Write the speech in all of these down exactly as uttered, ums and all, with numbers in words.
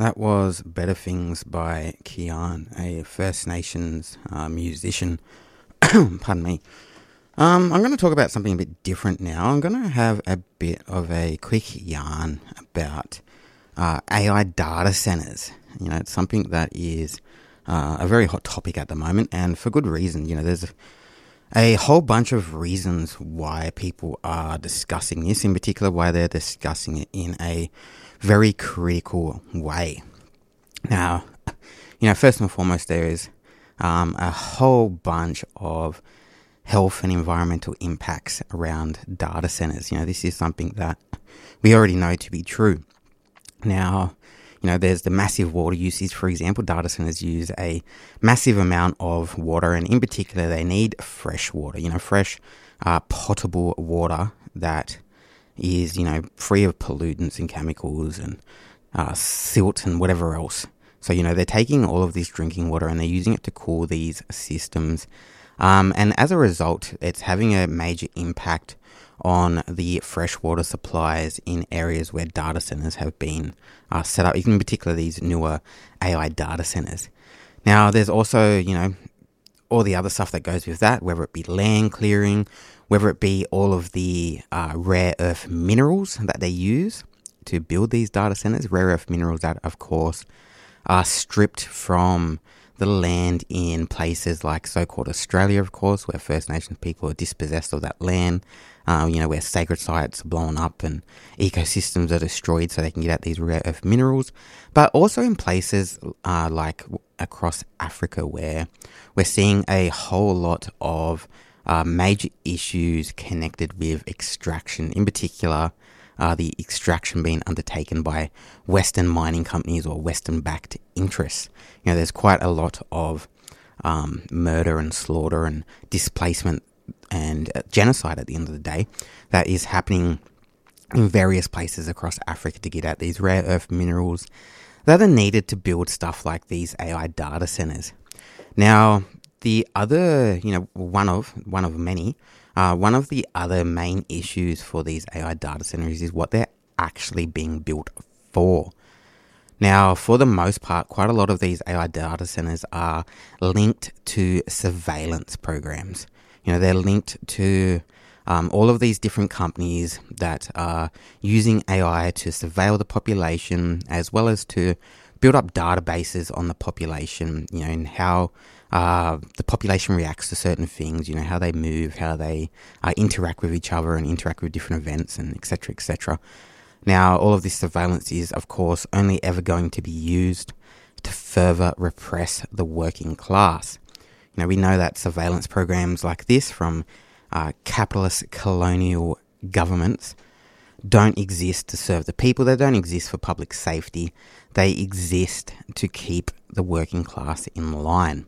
That was Better Things by Kian, a First Nations uh, musician. Pardon me. Um, I'm going to talk about something a bit different now. I'm going to have a bit of a quick yarn about uh, A I data centers. You know, it's something that is uh, a very hot topic at the moment, and for good reason. You know, there's a, a whole bunch of reasons why people are discussing this, in particular why they're discussing it in a very critical way. Now, you know, first and foremost, there is um, a whole bunch of health and environmental impacts around data centers. You know, this is something that we already know to be true. Now, you know, there's the massive water usage. For example, data centers use a massive amount of water, and in particular, they need fresh water, you know, fresh, uh, potable water that is, you know, free of pollutants and chemicals and uh, silt and whatever else. So, you know, they're taking all of this drinking water and they're using it to cool these systems. Um, and as a result, it's having a major impact on the freshwater supplies in areas where data centers have been uh, set up, in particular these newer A I data centers. Now, there's also, you know, all the other stuff that goes with that, whether it be land clearing, whether it be all of the uh, rare earth minerals that they use to build these data centers, rare earth minerals that, of course, are stripped from the land in places like so-called Australia, of course, where First Nations people are dispossessed of that land, uh, you know, where sacred sites are blown up and ecosystems are destroyed so they can get at these rare earth minerals, but also in places uh, like across Africa where we're seeing a whole lot of uh, major issues connected with extraction, in particular, Uh, the extraction being undertaken by Western mining companies or Western-backed interests. You know, there's quite a lot of um, murder and slaughter and displacement and uh, genocide at the end of the day that is happening in various places across Africa to get at these rare earth minerals that are needed to build stuff like these A I data centers. Now, the other, you know, one of one of many. Uh, one of the other main issues for these A I data centers is what they're actually being built for. Now, for the most part, quite a lot of these A I data centers are linked to surveillance programs. You know, they're linked to um, all of these different companies that are using A I to surveil the population, as well as to build up databases on the population, you know, and how Uh, the population reacts to certain things, you know, how they move, how they uh, interact with each other and interact with different events, and et cetera, et cetera. Now, all of this surveillance is, of course, only ever going to be used to further repress the working class. You know, we know that surveillance programs like this from uh, capitalist colonial governments don't exist to serve the people. They don't exist for public safety. They exist to keep the working class in line.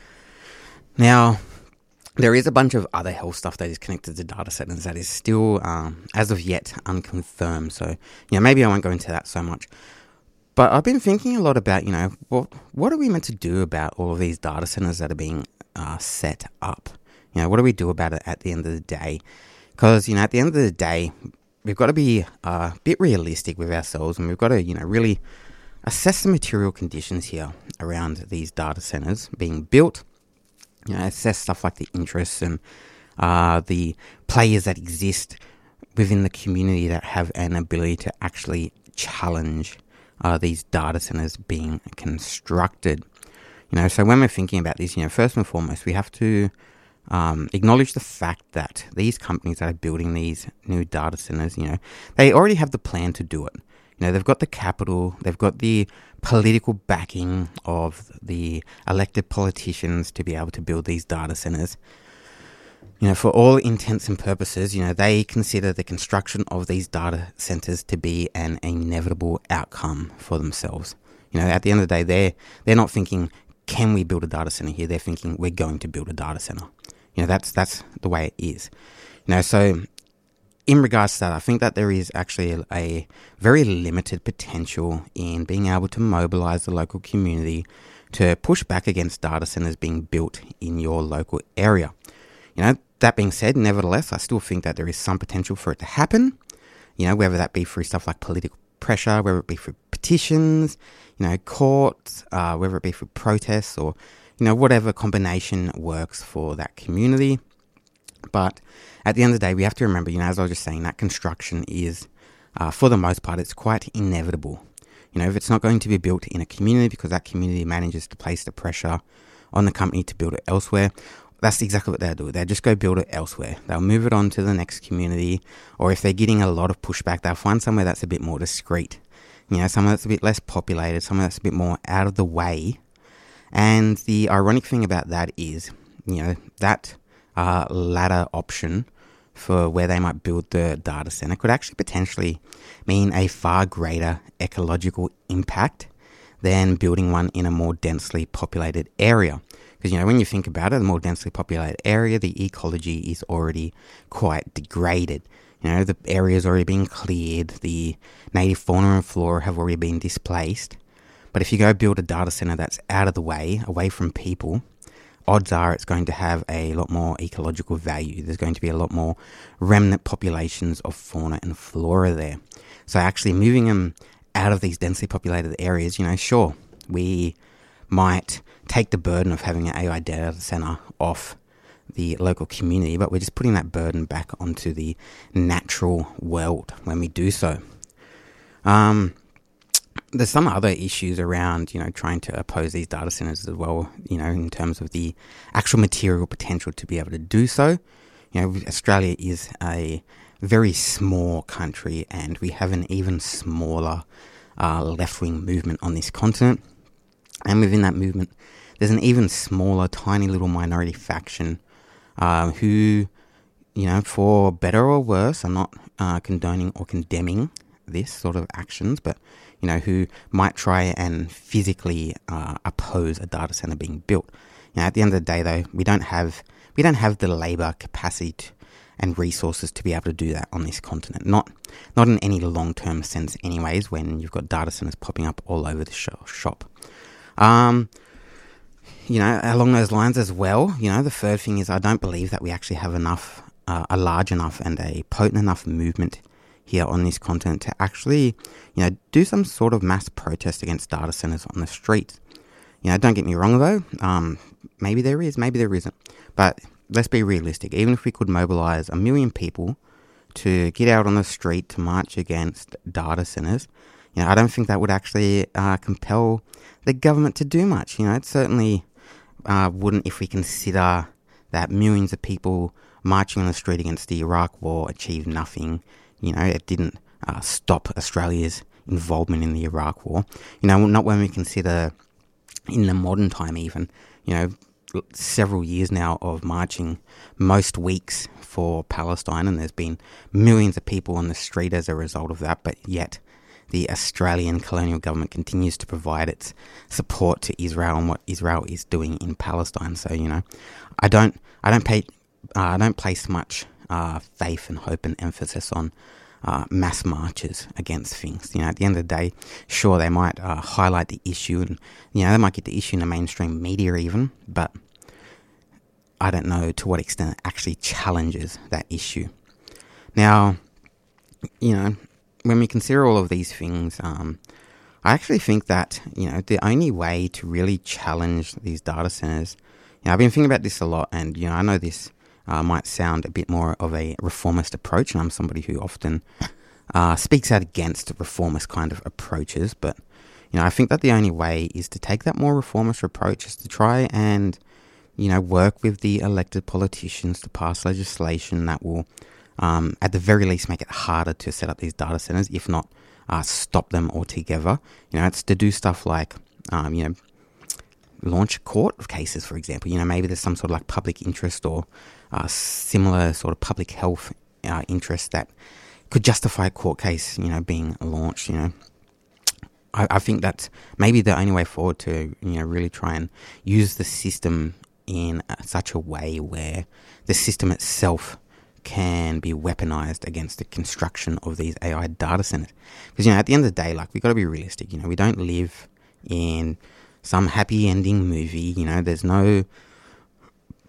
Now, there is a bunch of other health stuff that is connected to data centers that is still, um, as of yet, unconfirmed. So, you know, maybe I won't go into that so much. But I've been thinking a lot about, you know, what what are we meant to do about all of these data centers that are being uh, set up? You know, what do we do about it at the end of the day? Because, you know, at the end of the day, we've got to be uh, a bit realistic with ourselves, and we've got to, you know, really assess the material conditions here around these data centers being built. You know, assess stuff like the interests and uh, the players that exist within the community that have an ability to actually challenge uh, these data centers being constructed. You know, so when we're thinking about this, you know, first and foremost, we have to um, acknowledge the fact that these companies that are building these new data centers, you know, they already have the plan to do it. You know, they've got the capital, they've got the political backing of the elected politicians to be able to build these data centers. You know, for all intents and purposes, you know, they consider the construction of these data centers to be an inevitable outcome for themselves. You know, at the end of the day, they're, they're not thinking, can we build a data center here? They're thinking, we're going to build a data center. You know, that's, that's the way it is. You know, so in regards to that, I think that there is actually a, a very limited potential in being able to mobilize the local community to push back against data centers being built in your local area. You know, that being said, nevertheless, I still think that there is some potential for it to happen, you know, whether that be through stuff like political pressure, whether it be through petitions, you you know, courts, uh, whether it be for protests or, you know, whatever combination works for that community. But at the end of the day, we have to remember, you know, as I was just saying, that construction is, uh, for the most part, it's quite inevitable. You know, if it's not going to be built in a community because that community manages to place the pressure on the company to build it elsewhere, that's exactly what they'll do. They'll just go build it elsewhere. They'll move it on to the next community, or if they're getting a lot of pushback, they'll find somewhere that's a bit more discreet. You know, somewhere that's a bit less populated, somewhere that's a bit more out of the way. And the ironic thing about that is, you know, that uh, latter option for where they might build the data center could actually potentially mean a far greater ecological impact than building one in a more densely populated area. Because, you know, when you think about it, the more densely populated area, the ecology is already quite degraded. You know, the area's already been cleared, the native fauna and flora have already been displaced. But if you go build a data center that's out of the way, away from people, odds are it's going to have a lot more ecological value. There's going to be a lot more remnant populations of fauna and flora there. So actually moving them out of these densely populated areas, you know, sure, we might take the burden of having an A I data center off the local community, but we're just putting that burden back onto the natural world when we do so. Um, there's some other issues around, you know, trying to oppose these data centers as well, you know, in terms of the actual material potential to be able to do so. You know, Australia is a very small country and we have an even smaller uh, left-wing movement on this continent. And within that movement, there's an even smaller, tiny little minority faction uh, who, you know, for better or worse, I'm not uh, condoning or condemning this sort of actions, but, you know, who might try and physically uh, oppose a data center being built. You know, at the end of the day, though, we don't have we don't have the labour capacity to, and resources to be able to do that on this continent. Not not in any long-term sense, anyways. When you've got data centers popping up all over the sh- shop. Um, you know, along those lines as well, you know, the third thing is I don't believe that we actually have enough, uh, a large enough and a potent enough movement here on this continent to actually, you know, do some sort of mass protest against data centers on the streets. You know, don't get me wrong though, um, maybe there is, maybe there isn't. But let's be realistic. Even if we could mobilize a million people to get out on the street to march against data centers, you know, I don't think that would actually uh, compel the government to do much. You know, it certainly uh, wouldn't if we consider that millions of people marching on the street against the Iraq War achieved nothing. You know, it didn't uh, stop Australia's involvement in the Iraq War. You know, not when we consider in the modern time even, you know, several years now of marching most weeks for Palestine, and there's been millions of people on the street as a result of that, but yet the Australian colonial government continues to provide its support to Israel and what Israel is doing in Palestine. So, you know, I don't, I don't pay, uh, I don't place much uh, faith and hope and emphasis on uh, mass marches against things. You know, at the end of the day, sure, they might uh, highlight the issue, and you know, they might get the issue in the mainstream media even, but I don't know to what extent it actually challenges that issue. Now, you know, when we consider all of these things, um, I actually think that, you know, the only way to really challenge these data centers, you know, I've been thinking about this a lot, and, you know, I know this uh, might sound a bit more of a reformist approach, and I'm somebody who often uh, speaks out against reformist kind of approaches, but, you know, I think that the only way is to take that more reformist approach is to try and, you know, work with the elected politicians to pass legislation that will, Um, at the very least, make it harder to set up these data centers, if not uh, stop them altogether. You know, it's to do stuff like, um, you know, launch court cases, for example. You know, maybe there's some sort of like public interest or uh, similar sort of public health uh, interest that could justify a court case, you know, being launched. You know, I, I think that's maybe the only way forward to, you know, really try and use the system in uh, such a way where the system itself can be weaponized against the construction of these A I data centers. Because, you know, at the end of the day, like, we got to be realistic. You know, we don't live in some happy ending movie. You know, there's no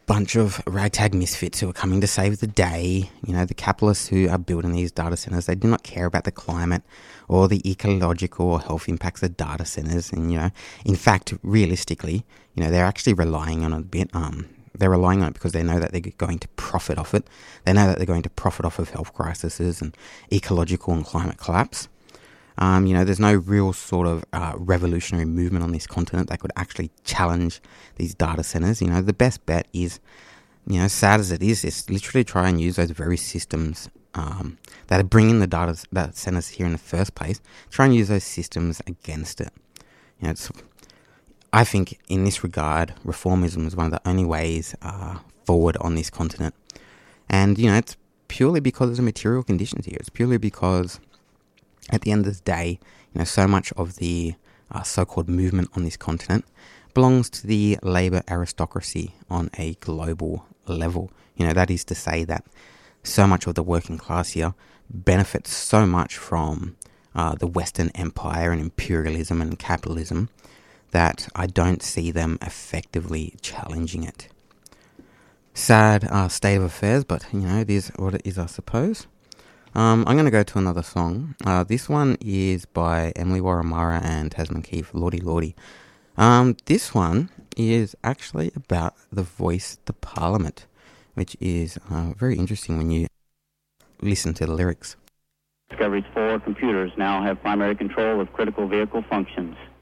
bunch of ragtag misfits who are coming to save the day. You know, the capitalists who are building these data centers, they do not care about the climate or the ecological or health impacts of data centers. And, you know, in fact, realistically, you know, they're actually relying on it a bit. Um, they're relying on it because they know that they're going to profit off it. They know that they're going to profit off of health crises and ecological and climate collapse. Um, you know, there's no real sort of uh, revolutionary movement on this continent that could actually challenge these data centers. You know, the best bet is, you know, sad as it is, is literally try and use those very systems um, that are bringing the data, data centers here in the first place. Try and use those systems against it. You know, it's, I think in this regard, reformism is one of the only ways uh, forward on this continent. And, you know, it's purely because of the material conditions here. It's purely because at the end of the day, you know, so much of the uh, so-called movement on this continent belongs to the labour aristocracy on a global level. You know, that is to say that so much of the working class here benefits so much from uh, the Western Empire and imperialism and capitalism that I don't see them effectively challenging it. Sad uh, state of affairs, but, you know, it is what it is, I suppose. Um, I'm going to go to another song. Uh, this one is by Emily Warramara and Tasman Keith, Lordy Lordy. Um, this one is actually about the voice to Parliament, which is uh, very interesting when you listen to the lyrics. Discovery's four computers now have primary control of critical vehicle functions.